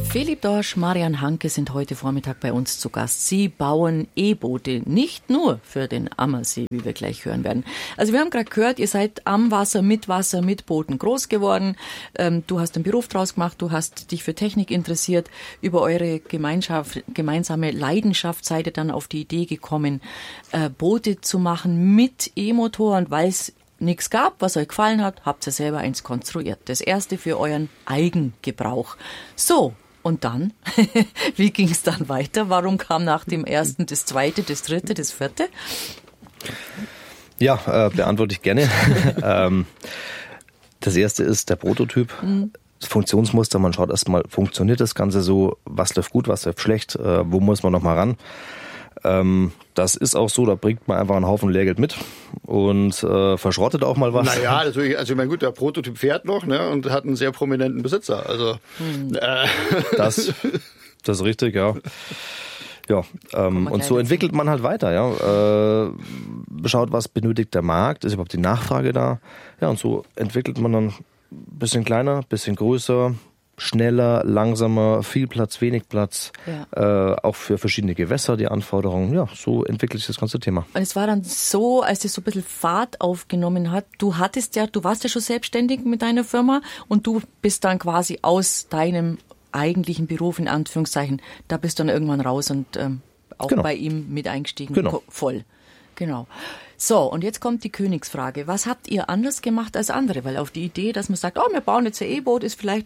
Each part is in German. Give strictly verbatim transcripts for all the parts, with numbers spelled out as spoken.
Philipp Dorsch, Marian Hanke sind heute Vormittag bei uns zu Gast. Sie bauen E-Boote, nicht nur für den Ammersee, wie wir gleich hören werden. Also wir haben gerade gehört, ihr seid am Wasser, mit Wasser, mit Booten groß geworden. Ähm, du hast einen Beruf draus gemacht, du hast dich für Technik interessiert. Über eure Gemeinschaft, gemeinsame Leidenschaft seid ihr dann auf die Idee gekommen, äh, Boote zu machen mit E-Motor. Und weil es nichts gab, was euch gefallen hat, habt ihr selber eins konstruiert. Das erste für euren Eigengebrauch. So. Und dann, wie ging es dann weiter? Warum kam nach dem ersten das zweite, das dritte, das vierte? Ja, äh, beantworte ich gerne. ähm, das erste ist der Prototyp. Mhm. Das Funktionsmuster, man schaut erstmal, funktioniert das Ganze so, was läuft gut, was läuft schlecht, äh, wo muss man nochmal ran. Ähm, das ist auch so, da bringt man einfach einen Haufen Lehrgeld mit und äh, verschrottet auch mal was. Naja, natürlich, also ich meine, gut, der Prototyp fährt noch, ne, und hat einen sehr prominenten Besitzer. Also hm. äh. das, das ist richtig, ja. Ja, ähm, und so entwickelt man halt weiter, ja. Äh, schaut, was benötigt der Markt, ist überhaupt die Nachfrage da. Ja, und so entwickelt man dann ein bisschen kleiner, ein bisschen größer, schneller, langsamer, viel Platz, wenig Platz, ja. äh, auch für verschiedene Gewässer die Anforderungen. Ja, so entwickelt sich das ganze Thema. Und es war dann so, als das so ein bisschen Fahrt aufgenommen hat, du hattest ja, du warst ja schon selbstständig mit deiner Firma und du bist dann quasi aus deinem eigentlichen Beruf, in Anführungszeichen, da bist du dann irgendwann raus und ähm, auch genau. bei ihm mit eingestiegen, genau. voll. Genau. So, und jetzt kommt die Königsfrage. Was habt ihr anders gemacht als andere? Weil auf die Idee, dass man sagt, oh, wir bauen jetzt ein E-Boot, ist vielleicht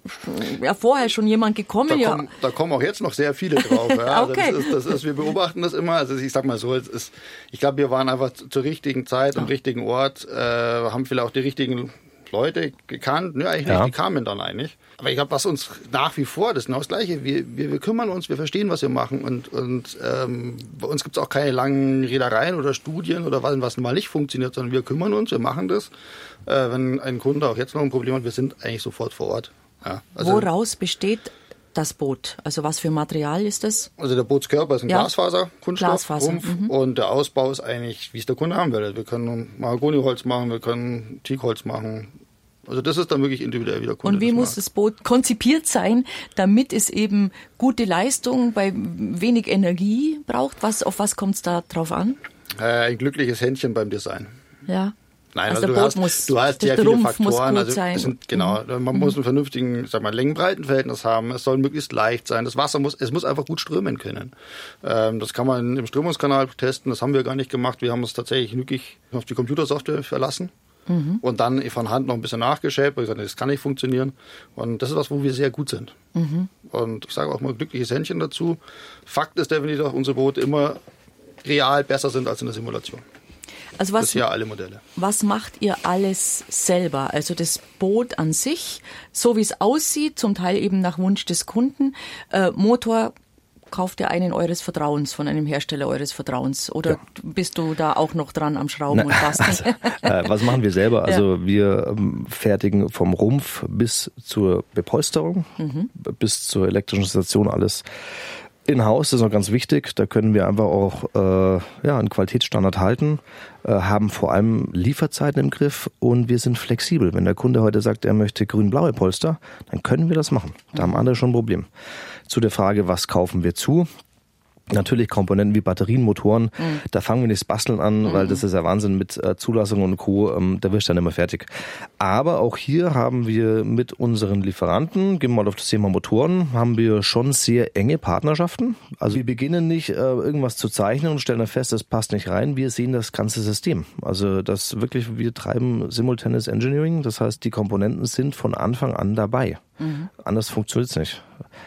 ja vorher schon jemand gekommen. Da, ja. kommen, da kommen auch jetzt noch sehr viele drauf. Ja. Okay. Also das ist, das ist, wir beobachten das immer. Also ich sag mal so, es ist, ich glaube, wir waren einfach zur richtigen Zeit am richtigen Ort, äh, haben vielleicht auch die richtigen Leute gekannt. Nö, eigentlich ja. nicht, die kamen dann eigentlich. Aber ich glaube, was uns nach wie vor, das ist genau das Gleiche, wir, wir, wir kümmern uns, wir verstehen, was wir machen und, und ähm, bei uns gibt es auch keine langen Reedereien oder Studien oder was, was mal nicht funktioniert, sondern wir kümmern uns, wir machen das. Äh, wenn ein Kunde auch jetzt noch ein Problem hat, wir sind eigentlich sofort vor Ort. Ja, also, woraus besteht das Boot? Also was für Material ist das? Also der Bootskörper ist ein ja. Glasfaser, Kunststoff, Glasfaser. Rumpf Mhm. und der Ausbau ist eigentlich, wie es der Kunde haben will. Wir können Mahagoniholz machen, wir können Teakholz machen. Also das ist dann wirklich individuell, wie der Kunde. Und wie das muss mag. das Boot konzipiert sein, damit es eben gute Leistung bei wenig Energie braucht? Was, auf was kommt es da drauf an? Äh, ein glückliches Händchen beim Design. Ja. Nein, also also du, Boot hast, muss, du hast sehr viele Rumpf Faktoren. Muss gut also sein. Es sind, genau, mhm. man muss einen vernünftigen, sag mal, Längen-Breiten-Verhältnis haben. Es soll möglichst leicht sein. Das Wasser muss, es muss einfach gut strömen können. Ähm, das kann man im Strömungskanal testen. Das haben wir gar nicht gemacht. Wir haben uns tatsächlich wirklich auf die Computersoftware verlassen. Mhm. Und dann von Hand noch ein bisschen nachgeschäbt, weil ich gesagt, das kann nicht funktionieren. Und das ist was, wo wir sehr gut sind. Mhm. Und ich sage auch mal glückliches Händchen dazu. Fakt ist definitiv, dass unsere Boote immer real besser sind als in der Simulation. Also was, das sind ja alle Modelle. Was macht ihr alles selber? Also das Boot an sich, so wie es aussieht, zum Teil eben nach Wunsch des Kunden. Äh, Motor kauft ihr einen eures Vertrauens, von einem Hersteller eures Vertrauens? Oder ja. bist du da auch noch dran am Schrauben Na, und Basteln? Also, äh, was machen wir selber? Also ja. wir ähm, fertigen vom Rumpf bis zur Bepolsterung, mhm. bis zur elektrischen Station alles in-house. Das ist noch ganz wichtig. Da können wir einfach auch äh, ja, einen Qualitätsstandard halten, äh, haben vor allem Lieferzeiten im Griff und wir sind flexibel. Wenn der Kunde heute sagt, er möchte grün-blaue Polster, dann können wir das machen. Da mhm. haben andere schon ein Problem. Zu der Frage, was kaufen wir zu? Natürlich Komponenten wie Batterien, Motoren, mhm. da fangen wir nicht das Basteln an, mhm. weil das ist ja Wahnsinn mit äh, Zulassung und Co., ähm, da wirst du dann immer fertig. Aber auch hier haben wir mit unseren Lieferanten, gehen wir mal auf das Thema Motoren, haben wir schon sehr enge Partnerschaften. Also wir beginnen nicht äh, irgendwas zu zeichnen und stellen dann fest, das passt nicht rein, wir sehen das ganze System. Also das wirklich, wir treiben simultaneous Engineering, das heißt die Komponenten sind von Anfang an dabei. Mhm. Anders funktioniert es nicht.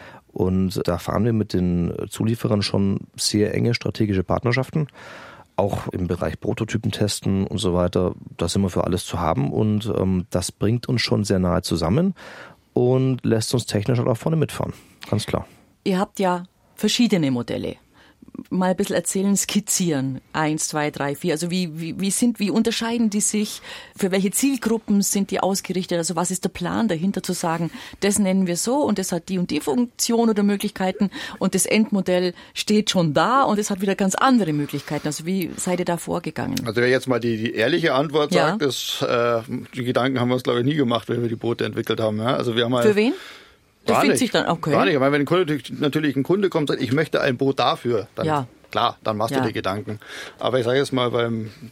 Und da fahren wir mit den Zulieferern schon sehr enge strategische Partnerschaften. Auch im Bereich Prototypen testen und so weiter. Da sind wir für alles zu haben. Und ähm, das bringt uns schon sehr nahe zusammen und lässt uns technisch halt auch vorne mitfahren. Ganz klar. Ihr habt ja verschiedene Modelle. Mal ein bisschen erzählen, skizzieren. Eins, zwei, drei, vier. Also wie, wie, wie sind, wie unterscheiden die sich? Für welche Zielgruppen sind die ausgerichtet? Also was ist der Plan dahinter zu sagen, das nennen wir so und das hat die und die Funktion oder Möglichkeiten und das Endmodell steht schon da und es hat wieder ganz andere Möglichkeiten. Also wie seid ihr da vorgegangen? Also wer jetzt mal die, die ehrliche Antwort ja. sagt, ist, äh, die Gedanken haben wir uns glaube ich nie gemacht, wenn wir die Boote entwickelt haben. Ja? Also wir haben halt Für wen? Der Gar findet nicht. sich dann, okay. Gar nicht. Weil wenn ein Kunde, natürlich ein Kunde kommt und sagt, ich möchte ein Boot dafür, dann Ja. klar, dann machst Ja. du dir Gedanken. Aber ich sage jetzt mal, beim